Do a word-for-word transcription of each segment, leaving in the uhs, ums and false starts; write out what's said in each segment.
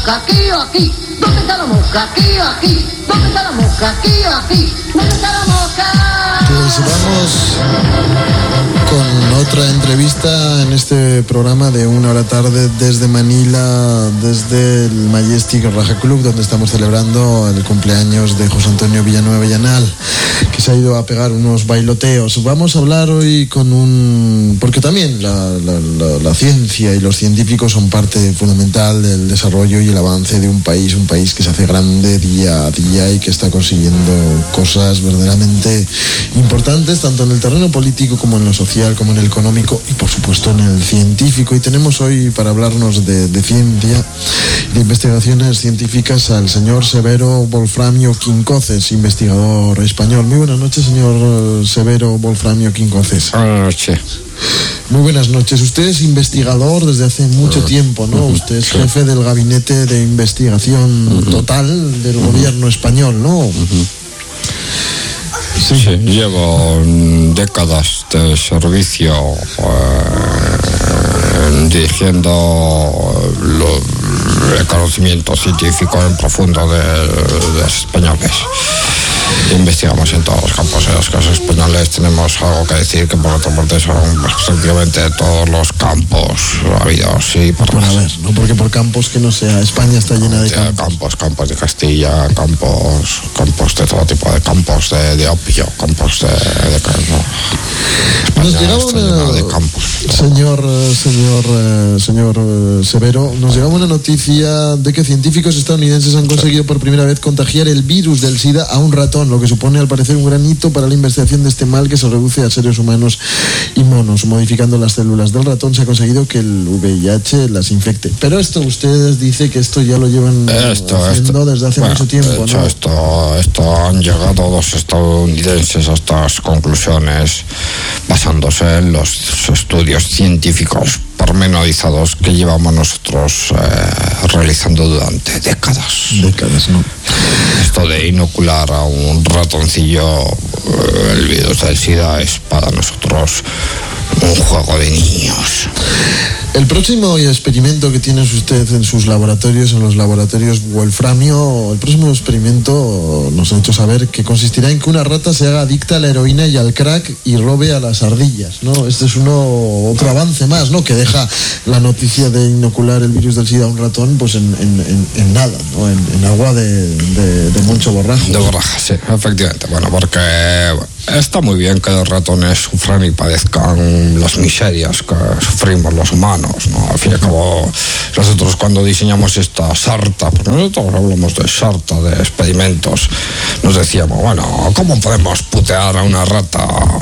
mosca? ¿Aquí o aquí? ¿Dónde está la mosca? ¿Aquí o aquí? ¿Dónde está la mosca? ¿Aquí o aquí? ¿Dónde está la mosca? Pues vamos con otra entrevista en este programa de una hora tarde desde Manila, desde el Majestic Raja Club, donde estamos celebrando el cumpleaños de José Antonio Villanueva Llanal, que se ha ido a pegar unos bailoteos. Vamos a hablar hoy con un... porque también la, la, la, la ciencia y los científicos son parte fundamental del desarrollo y el avance de un país, un país que se hace grande día a día y que está consiguiendo cosas verdaderamente importantes, tanto en el terreno político como en lo social, como en el económico y por supuesto en el científico. Y tenemos hoy para hablarnos de, de ciencia y de investigaciones científicas al señor Severo Wolframio Quincoces, investigador español. Muy buenas noches, señor Severo Wolframio Quincoces. Buenas noches. Muy buenas noches. Usted es investigador desde hace mucho tiempo, ¿no? Usted es jefe del gabinete de investigación total del gobierno español, ¿no? Sí. Sí, llevo décadas de servicio eh, dirigiendo lo, el conocimiento científico en profundo de, de los españoles. Investigamos en todos los campos. En los casos españoles tenemos algo que decir, que por otra parte son pues, prácticamente todos los campos habidos y por Bueno, a ver, no porque por campos que no sea, España está llena de campos. Campos, campos de Castilla, campos, campos de todo tipo de campos de, de opio, campos de, de no. Nos llegaba una, de campos. Señor, señor, señor Severo, nos llegaba una noticia de que científicos estadounidenses han conseguido por primera vez contagiar el virus del SIDA a un ratón, lo que supone al parecer un gran hito para la investigación de este mal que se reduce a seres humanos y monos. Modificando las células del ratón se ha conseguido que el V I H las infecte. Pero esto, ustedes dicen que esto ya lo llevan esto, haciendo esto, desde hace bueno, mucho tiempo, de hecho, ¿no? Esto, esto han llegado los estadounidenses a estas conclusiones basándose en los estudios científicos pormenorizados que llevamos nosotros eh, realizando durante décadas. Décadas, ¿no? Esto de inocular a un ratoncillo eh, el virus del SIDA es para nosotros un juego de niños. El próximo experimento que tiene usted en sus laboratorios, en los laboratorios Wolframio, el próximo experimento nos ha hecho saber que consistirá en que una rata se haga adicta a la heroína y al crack y robe a las ardillas, ¿no? Este es uno otro avance más, ¿no? Que deja la noticia de inocular el virus del SIDA a un ratón, pues en, en, en, en nada, ¿no? En, en agua de, de, de mucho borrajo. De borraja, sí, efectivamente. Bueno, porque bueno, está muy bien que los ratones sufran y padezcan las miserias que sufrimos los humanos, ¿no? Al fin y al cabo, nosotros cuando diseñamos esta sarta, porque nosotros hablamos de sarta de experimentos, nos decíamos, bueno, ¿cómo podemos putear a una rata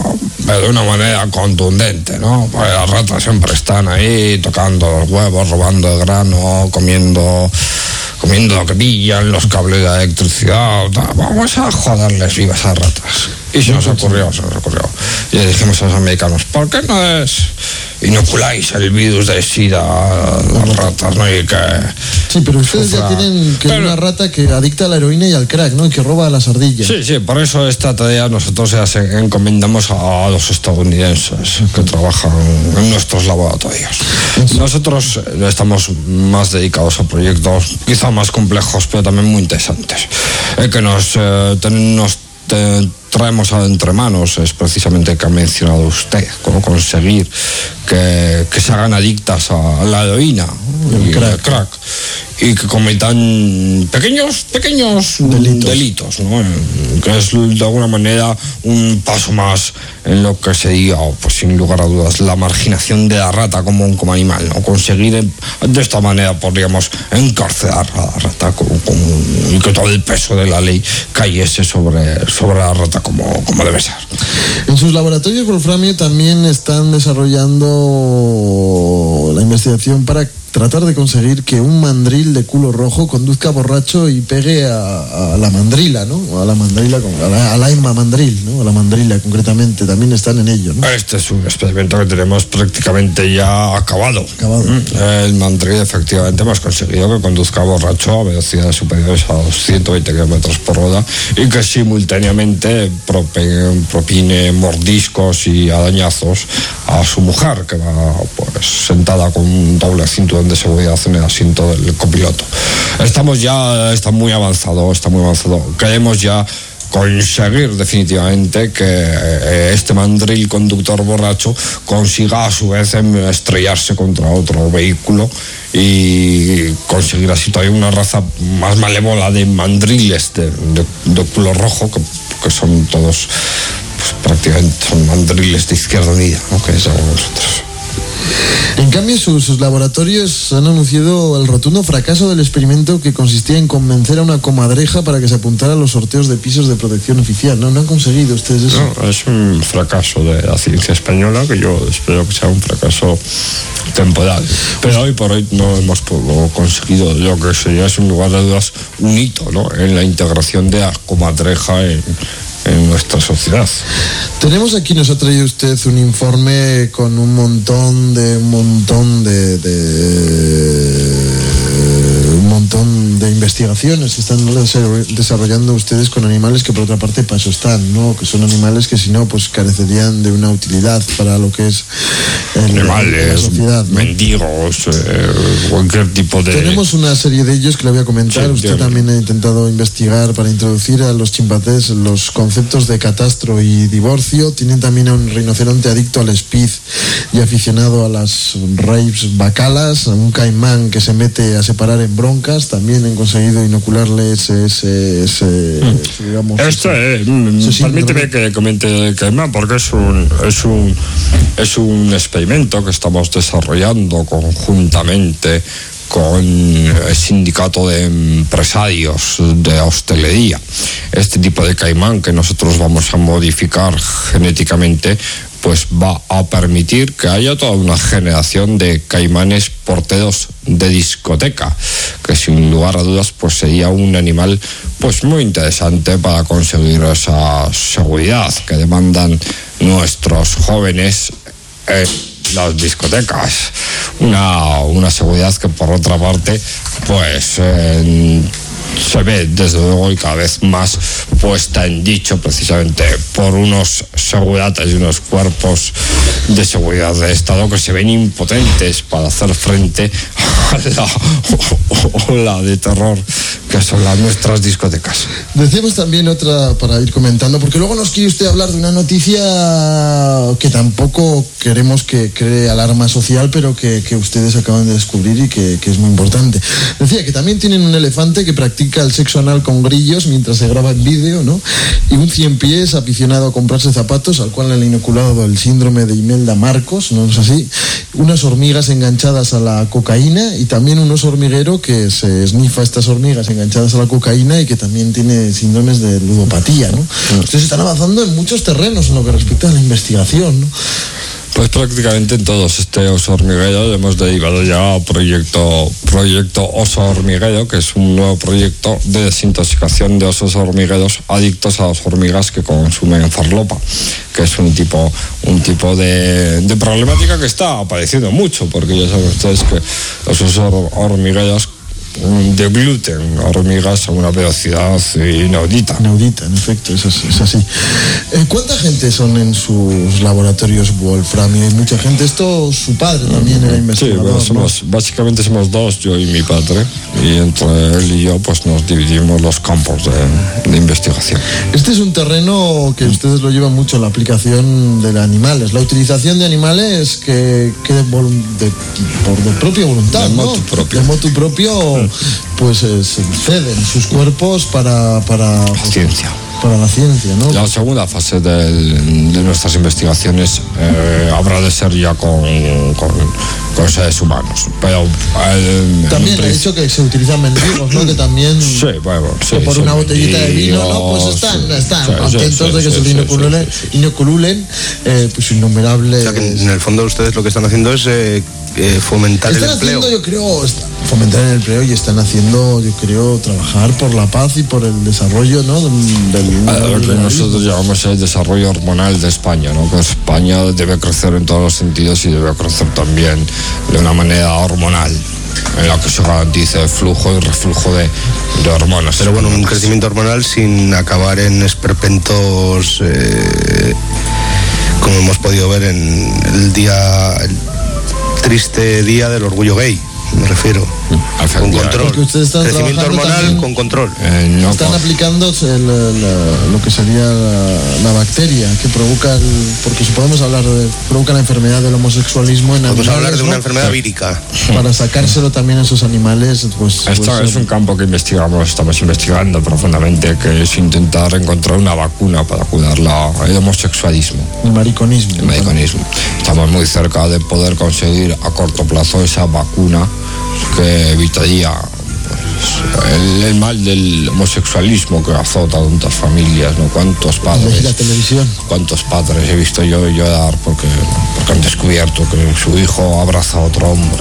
de una manera contundente, ¿no? Porque las ratas siempre están ahí tocando los huevos, robando el grano, comiendo comiendo lo que pillan, los cables de electricidad. Vamos a joderles vivas a ratas. Y se nos ocurrió, se nos ocurrió. Y le dijimos a los americanos, ¿por qué no es inoculáis el virus de SIDA a las ratas, ¿no? Y que sí, pero ustedes sufra... ya tienen que pero... una rata que adicta a la heroína y al crack, ¿no? Y que roba a las ardillas. Sí, sí, por eso esta tarea nosotros ya se encomendamos a los estadounidenses que trabajan en nuestros laboratorios. Sí. Nosotros estamos más dedicados a proyectos quizá más complejos, pero también muy interesantes. El que nos, eh, ten, nos te, traemos a entre manos es precisamente que ha mencionado usted, cómo conseguir que, que se hagan adictas a la heroína y el crack. crack y que cometan pequeños pequeños delitos, delitos ¿no? Que es de alguna manera un paso más en lo que sería, pues sin lugar a dudas, la marginación de la rata como, como animal, ¿no? Conseguir de esta manera podríamos encarcelar a la rata con, con, y que todo el peso de la ley cayese sobre, sobre la rata como, como debe ser. En sus laboratorios Wolframio también están desarrollando la investigación para tratar de conseguir que un mandril de culo rojo conduzca borracho y pegue a, a la mandrila, ¿no? A la mandrila, a la, a la Emma mandril, ¿no? A la mandrila concretamente, también están en ello, ¿no? Este es un experimento que tenemos prácticamente ya acabado. Acabado. El mandril efectivamente hemos conseguido que conduzca borracho a velocidades superiores a los ciento veinte kilómetros por hora y que simultáneamente propine mordiscos y arañazos a su mujer, que va pues sentada con un doble cinturón cinturón de seguridad en el asiento del copiloto. Estamos ya, está muy avanzado, está muy avanzado. Queremos ya conseguir definitivamente que este mandril conductor borracho consiga a su vez estrellarse contra otro vehículo y conseguir así todavía una raza más malévola de mandriles de, de, de culo rojo, que, que son todos, pues, prácticamente son mandriles de izquierda unida, ¿no? Que somos nosotros. En cambio, sus, sus laboratorios han anunciado el rotundo fracaso del experimento que consistía en convencer a una comadreja para que se apuntara a los sorteos de pisos de protección oficial. No, no han conseguido ustedes eso. No, es un fracaso de la ciencia española que yo espero que sea un fracaso temporal. Pero hoy por hoy no hemos conseguido lo que sería, sin lugar a dudas, un hito, ¿no?, en la integración de la comadreja en, en nuestra sociedad. Tenemos aquí, nos ha traído usted un informe con un montón de un montón de, de un montón de investigaciones que están desarrollando ustedes con animales que por otra parte para eso están, ¿no? Que son animales que si no pues carecerían de una utilidad para lo que es el, animales, la sociedad, ¿no? Mendigos, eh, cualquier tipo de... Tenemos una serie de ellos que le voy a comentar. Sí, usted bien. También ha intentado investigar para introducir a los chimpancés los conceptos de catastro y divorcio. Tienen también a un rinoceronte adicto al speed y aficionado a las raves bacalas, a un caimán que se mete a separar en broncas. También han conseguido inocularle ese, ese, ese, mm. ese digamos, esto ese, es, ese permíteme que comente el caimán, porque es un es un es un experimento que estamos desarrollando conjuntamente con el sindicato de empresarios de hostelería. Este tipo de caimán que nosotros vamos a modificar genéticamente pues va a permitir que haya toda una generación de caimanes porteros de discoteca, que sin lugar a dudas pues sería un animal pues muy interesante para conseguir esa seguridad que demandan nuestros jóvenes en las discotecas. Una, una seguridad que por otra parte pues eh, se ve desde luego y cada vez más puesta en dicho precisamente por unos seguratas y unos cuerpos de seguridad de Estado que se ven impotentes para hacer frente a la ola de terror que son las nuestras discotecas. Decíamos también otra para ir comentando, porque luego nos quiere usted hablar de una noticia que tampoco queremos que cree alarma social, pero que, que ustedes acaban de descubrir y que, que es muy importante. Decía que también tienen un elefante que practica el sexo anal con grillos mientras se graba en vídeo, ¿no? Y un cien pies aficionado a comprarse zapatos al cual le han inoculado el síndrome de Imelda Marcos, ¿no es así? Unas hormigas enganchadas a la cocaína y también un oso hormiguero que se esnifa estas hormigas enganchadas a la cocaína y que también tiene síndromes de ludopatía, ¿no? Ustedes están avanzando en muchos terrenos en lo que respecta a la investigación, ¿no? Pues prácticamente en todos. Este oso hormiguero hemos derivado ya a proyecto, proyecto oso hormiguero, que es un nuevo proyecto de desintoxicación de osos hormigueros adictos a las hormigas que consumen farlopa, que es un tipo, un tipo de, de problemática que está apareciendo mucho, porque ya saben ustedes que los osos hormigueros de gluten, hormigas a una velocidad inaudita. Inaudita, en efecto, es así. Es así. Eh, ¿Cuánta gente son en sus laboratorios Wolfram? Y hay mucha gente. Esto, su padre también era investigador. Sí, bueno, somos, ¿no? Básicamente somos dos, yo y mi padre, y entre él y yo pues nos dividimos los campos de, de investigación. Este es un terreno que ustedes lo llevan mucho, la aplicación de animales, la utilización de animales que, que de, de, por de propia voluntad, de ¿no? motu propio. De motu propio, pues eh, se ceden sus cuerpos para, para, la ciencia. Para la ciencia, ¿no? La segunda fase del, de nuestras investigaciones eh, habrá de ser ya con, con, con seres humanos. Pero eh, también he dicho que se utilizan mendigos, ¿no? Que también sí, bueno, sí, que por sí, una botellita de vino, ¿no? Pues están, sí, están sí, contentos sí, de que sí, se sí, inocululen, sí, sí. inocululen eh, pues innumerables. O sea que en el fondo ustedes lo que están haciendo es eh, eh, fomentar están el empleo. Haciendo, yo creo, fomentar el empleo y están haciendo, yo creo, trabajar por la paz y por el desarrollo, ¿no? Del, del, lo que nosotros llamamos el desarrollo hormonal de España, ¿no? Que España debe crecer en todos los sentidos y debe crecer también de una manera hormonal, en la que se garantice el flujo y reflujo de, de hormonas. Pero bueno, un crecimiento hormonal sin acabar en esperpentos, eh, como hemos podido ver en el día, el triste día del orgullo gay. me refiero. Con control. Porque ustedes están Crecimiento trabajando hormonal también- con control. Eh, no, Están por- aplicando el- la- lo que sería la, la bacteria que provoca, el, porque si podemos hablar de, provoca la enfermedad del homosexualismo en Podemos animales, hablar de una ¿no? enfermedad vírica. Para sacárselo también a esos animales, pues... Esto pues, es un campo que investigamos, estamos investigando profundamente, que es intentar encontrar una vacuna para curar la, el homosexualismo, el mariconismo. el mariconismo. Estamos muy cerca de poder conseguir a corto plazo esa vacuna que evitaría pues, el, el mal del homosexualismo que azota a tantas familias, ¿no? ¿Cuántos De la padres? televisión. ¿Cuántos padres he visto yo llorar porque, porque han descubierto que su hijo abraza a otro hombre?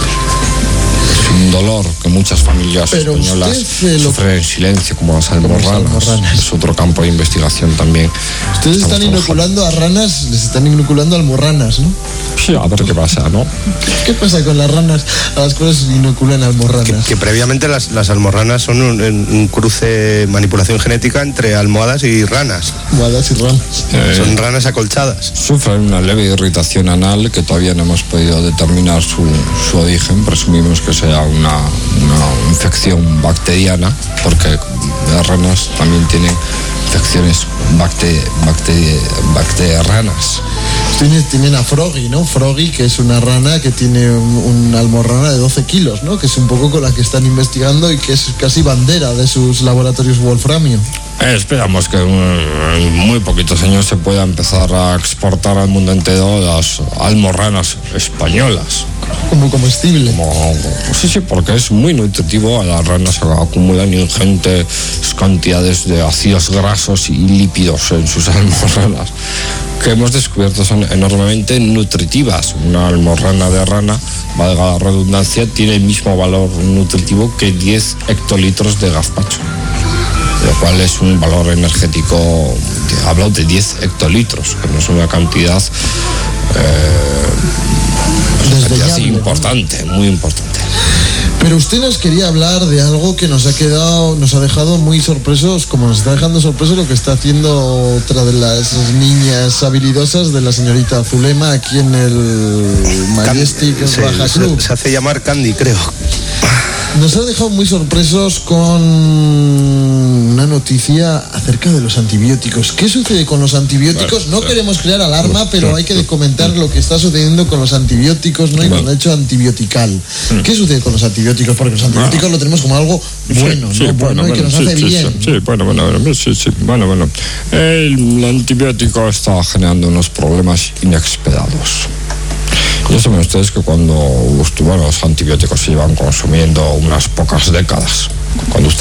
Es un dolor que muchas familias Pero españolas usted, eh, lo- sufren en silencio, como las Como las almorranas. almorranas. Es otro campo de investigación también. Ustedes Estamos están trabajando. inoculando a ranas, les están inoculando almorranas, ¿no? Sí, a ver qué pasa, ¿no? ¿Qué pasa con las ranas a las cuales inoculan Que, almorranas? que previamente las, las almorranas son un, un cruce, manipulación genética entre almohadas y ranas. Guadas y ranas. Eh, Son ranas acolchadas. Sufren una leve irritación anal que todavía no hemos podido determinar su, su origen. Presumimos que sea una, una infección bacteriana, porque las ranas también tienen infecciones bacte, bacte, bacterianas. Tienen, tienen a Froggy, ¿no? Froggy, que es una rana que tiene un- una almorrana de doce kilos, ¿no? Que es un poco con la que están investigando y que es casi bandera de sus laboratorios Wolframio. Eh, esperamos que mm, en muy poquitos años se pueda empezar a exportar al mundo entero las almorranas españolas. Como comestible. Como- sí, sí, porque es muy nutritivo. A las ranas acumulan ingentes cantidades de ácidos grasos y lípidos en sus almorranas, que hemos descubierto son enormemente nutritivas. Una almorrana de rana, valga la redundancia, tiene el mismo valor nutritivo que diez hectolitros de gazpacho, lo cual es un valor energético, hablo de diez hectolitros, que no es una cantidad, eh, es una cantidad Desdeñable, ¿no? importante, muy importante. Pero usted nos quería hablar de algo que nos ha quedado, nos ha dejado muy sorpresos, como nos está dejando sorpresos lo que está haciendo otra de las niñas habilidosas de la señorita Zulema aquí en el Majestic se, Raja se- Club. se hace llamar Candy, creo. Nos ha dejado muy sorpresos con una noticia acerca de los antibióticos. ¿Qué sucede con los antibióticos? No queremos crear alarma, pero hay que comentar lo que está sucediendo con los antibióticos, ¿no? Y con el hecho antibiotical. ¿Qué sucede con los antibióticos? Porque los antibióticos lo tenemos como algo bueno, Sí, ¿no? sí, Bueno, y que nos sí, hace sí, bien. Sí, sí, bueno, bueno, bueno, sí, sí, bueno, bueno. El antibiótico está generando unos problemas inesperados. Ya saben ustedes que cuando, bueno, los antibióticos se llevan consumiendo unas pocas décadas. Cuando usted